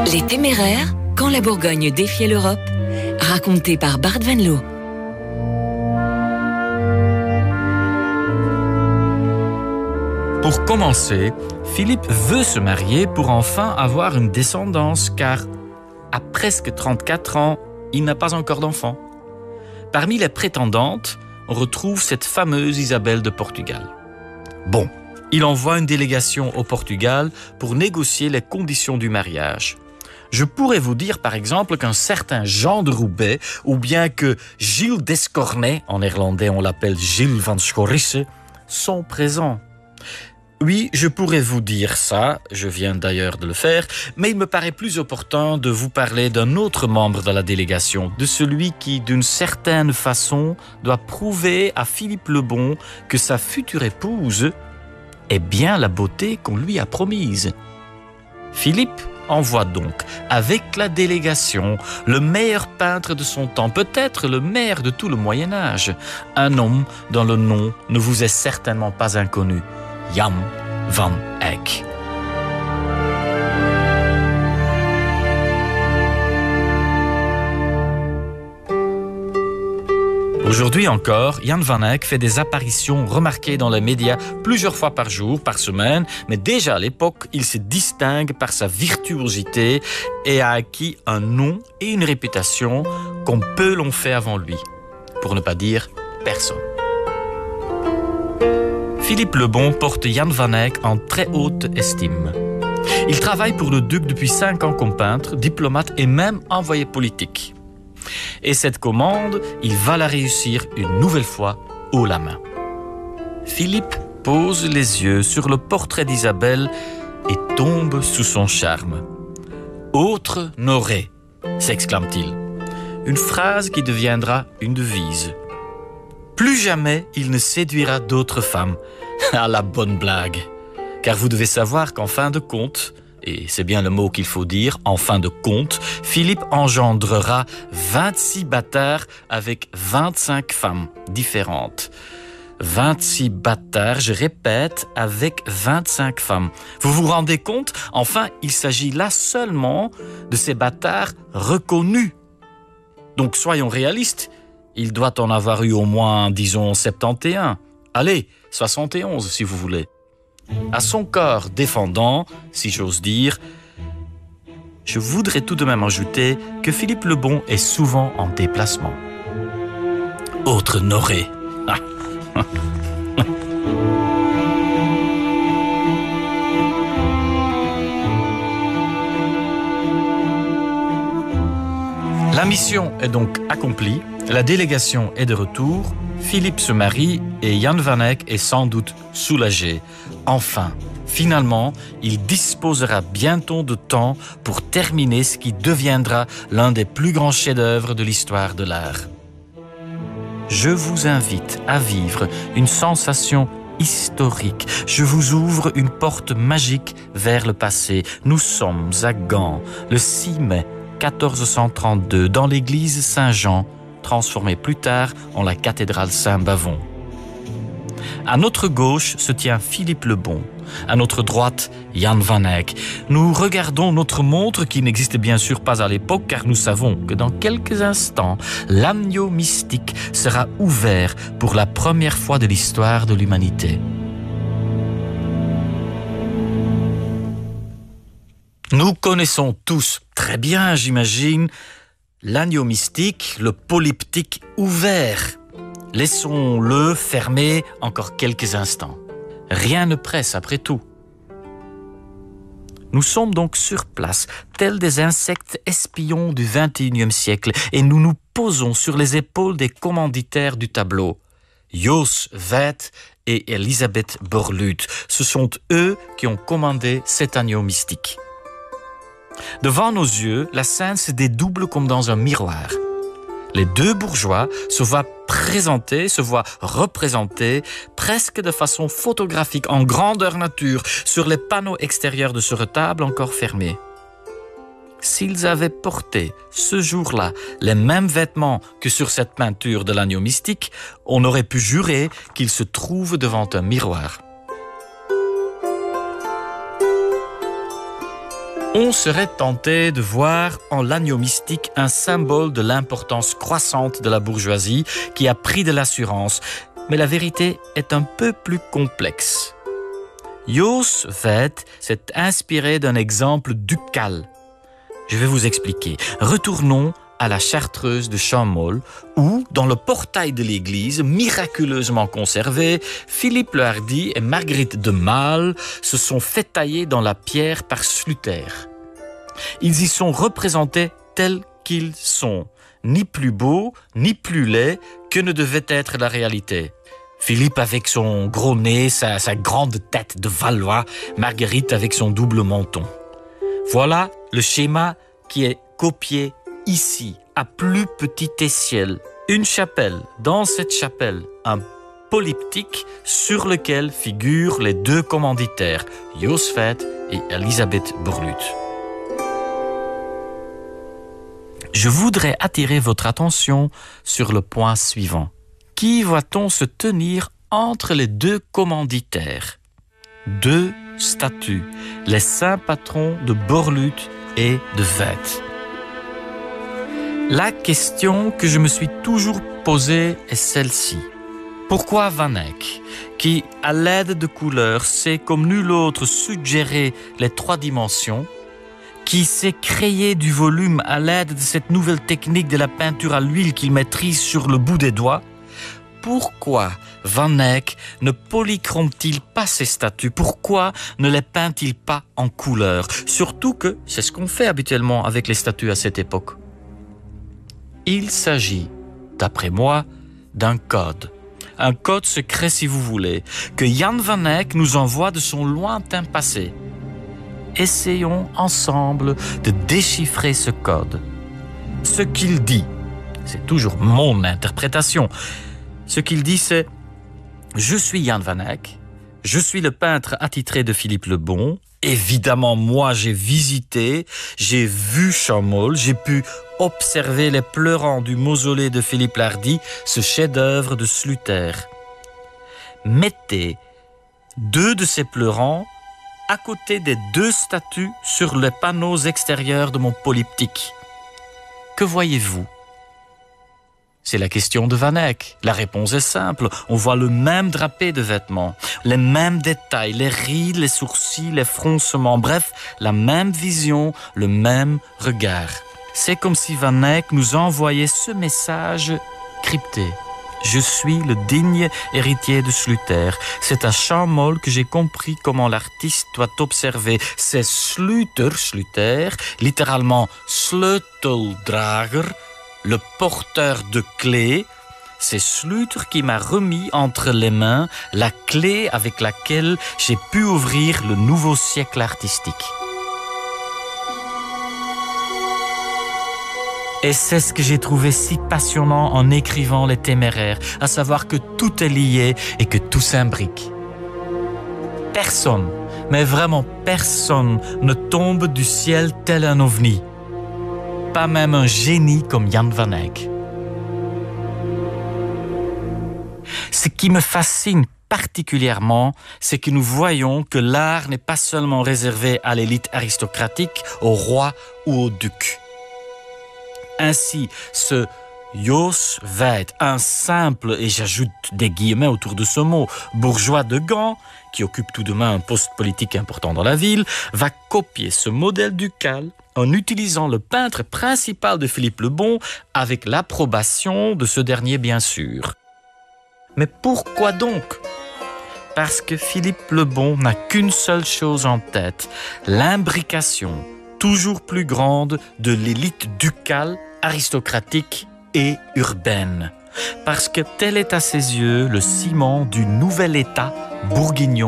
Les Téméraires, quand la Bourgogne défiait l'Europe, raconté par Bart Van Loo. Pour commencer, Philippe veut se marier pour enfin avoir une descendance, car à presque 34 ans, il n'a pas encore d'enfant. Parmi les prétendantes, on retrouve cette fameuse Isabelle de Portugal. Bon, il envoie une délégation au Portugal pour négocier les conditions du mariage. Je pourrais vous dire par exemple qu'un certain Jean de Roubaix ou bien que Gilles d'Escornet, en néerlandais on l'appelle Gilles van Schorisse, sont présents. Oui, je pourrais vous dire ça, je viens d'ailleurs de le faire, mais il me paraît plus opportun de vous parler d'un autre membre de la délégation, de celui qui, d'une certaine façon, doit prouver à Philippe le Bon que sa future épouse est bien la beauté qu'on lui a promise. Philippe envoie donc, avec la délégation, le meilleur peintre de son temps, peut-être le meilleur de tout le Moyen-Âge, un homme dont le nom ne vous est certainement pas inconnu, Jan van Eyck. Aujourd'hui encore, Jan van Eyck fait des apparitions remarquées dans les médias plusieurs fois par jour, par semaine, mais déjà à l'époque, il se distingue par sa virtuosité et a acquis un nom et une réputation qu'on peu l'ont fait avant lui, pour ne pas dire personne. Philippe le Bon porte Jan van Eyck en très haute estime. Il travaille pour le duc depuis 5 ans comme peintre, diplomate et même envoyé politique. Et cette commande, il va la réussir une nouvelle fois haut la main. Philippe pose les yeux sur le portrait d'Isabelle et tombe sous son charme. « Autre n'aurait », s'exclame-t-il. Une phrase qui deviendra une devise. Plus jamais il ne séduira d'autres femmes. Ah, la bonne blague. Car vous devez savoir qu'en fin de compte, et c'est bien le mot qu'il faut dire, en fin de compte, Philippe engendrera 26 bâtards avec 25 femmes différentes. 26 bâtards, je répète, avec 25 femmes. Vous vous rendez compte? Enfin, il s'agit là seulement de ces bâtards reconnus. Donc soyons réalistes, il doit en avoir eu au moins, disons, 71. Allez, 71 si vous voulez. À son corps défendant, si j'ose dire, je voudrais tout de même ajouter que Philippe le Bon est souvent en déplacement. Autre n'aurait. La mission est donc accomplie, la délégation est de retour, Philippe se marie et Jan van Eyck est sans doute soulagé. Enfin, finalement, il disposera bientôt de temps pour terminer ce qui deviendra l'un des plus grands chefs-d'œuvre de l'histoire de l'art. Je vous invite à vivre une sensation historique. Je vous ouvre une porte magique vers le passé. Nous sommes à Gand, le 6 mai 1432, dans l'église Saint-Jean, transformée plus tard en la cathédrale Saint-Bavon. À notre gauche se tient Philippe le Bon, à notre droite Jan van Eyck. Nous regardons notre montre qui n'existe bien sûr pas à l'époque car nous savons que dans quelques instants, l'agneau mystique sera ouvert pour la première fois de l'histoire de l'humanité. Nous connaissons tous très bien, j'imagine, l'agneau mystique, le polyptyque ouvert. Laissons-le fermé encore quelques instants. Rien ne presse après tout. Nous sommes donc sur place, tels des insectes espions du XXIe siècle, et nous nous posons sur les épaules des commanditaires du tableau. Jos Veit et Elisabeth Borluut, ce sont eux qui ont commandé cet agneau mystique. Devant nos yeux, la scène se dédouble comme dans un miroir. Les deux bourgeois se voient représentés presque de façon photographique en grandeur nature sur les panneaux extérieurs de ce retable encore fermé. S'ils avaient porté ce jour-là les mêmes vêtements que sur cette peinture de l'agneau mystique, on aurait pu jurer qu'ils se trouvent devant un miroir. On serait tenté de voir en l'agneau mystique un symbole de l'importance croissante de la bourgeoisie qui a pris de l'assurance. Mais la vérité est un peu plus complexe. Jos Veit s'est inspiré d'un exemple ducal. Je vais vous expliquer. Retournons à la Chartreuse de Champmol, où, dans le portail de l'église, miraculeusement conservé, Philippe le Hardi et Marguerite de Malle se sont fait tailler dans la pierre par Sluter. Ils y sont représentés tels qu'ils sont, ni plus beaux, ni plus laids que ne devait être la réalité. Philippe avec son gros nez, sa grande tête de Valois, Marguerite avec son double menton. Voilà le schéma qui est copié ici, à plus petite échelle. Une chapelle. Dans cette chapelle, un polyptyque sur lequel figurent les deux commanditaires, Jos Veit et Elisabeth Borluut. Je voudrais attirer votre attention sur le point suivant. Qui voit-on se tenir entre les deux commanditaires? Deux statues, les saints patrons de Borluut et de Veit. La question que je me suis toujours posée est celle-ci. Pourquoi Van Eyck, qui, à l'aide de couleurs, sait comme nul autre suggérer les trois dimensions, qui sait créer du volume à l'aide de cette nouvelle technique de la peinture à l'huile qu'il maîtrise sur le bout des doigts, pourquoi Van Eyck ne polychrome-t-il pas ces statues? Pourquoi ne les peint-il pas en couleur? Surtout que c'est ce qu'on fait habituellement avec les statues à cette époque. Il s'agit, d'après moi, d'un code. Un code secret, si vous voulez, que Jan Van Eyck nous envoie de son lointain passé. Essayons ensemble de déchiffrer ce code. Ce qu'il dit, c'est toujours mon interprétation. Ce qu'il dit, c'est « Je suis Jan Van Eyck, je suis le peintre attitré de Philippe le Bon. Évidemment, moi, j'ai visité, j'ai vu Champmol, j'ai pu observer les pleurants du mausolée de Philippe l'Hardi, ce chef-d'œuvre de Sluter. Mettez deux de ces pleurants à côté des deux statues sur les panneaux extérieurs de mon polyptyque. Que voyez-vous? C'est la question de Van Eyck. La réponse est simple. On voit le même drapé de vêtements, les mêmes détails, les rides, les sourcils, les froncements, bref, la même vision, le même regard. C'est comme si Van Eyck nous envoyait ce message crypté. Je suis le digne héritier de Sluter. C'est à Champmol que j'ai compris comment l'artiste doit observer. C'est Sluter, littéralement sleuteldrager, le porteur de clés. C'est Sluter qui m'a remis entre les mains la clé avec laquelle j'ai pu ouvrir le nouveau siècle artistique. Et c'est ce que j'ai trouvé si passionnant en écrivant Les Téméraires, à savoir que tout est lié et que tout s'imbrique. Personne, mais vraiment personne, ne tombe du ciel tel un ovni. Pas même un génie comme Jan Van Eyck. Ce qui me fascine particulièrement, c'est que nous voyons que l'art n'est pas seulement réservé à l'élite aristocratique, au roi ou au duc. Ainsi, ce Jos Veit, un simple, et j'ajoute des guillemets autour de ce mot, bourgeois de Gand, qui occupe tout de même un poste politique important dans la ville, va copier ce modèle ducal en utilisant le peintre principal de Philippe le Bon avec l'approbation de ce dernier, bien sûr. Mais pourquoi donc? Parce que Philippe le Bon n'a qu'une seule chose en tête, l'imbrication toujours plus grande de l'élite ducale, aristocratique et urbaine. Parce que tel est à ses yeux le ciment du nouvel État bourguignon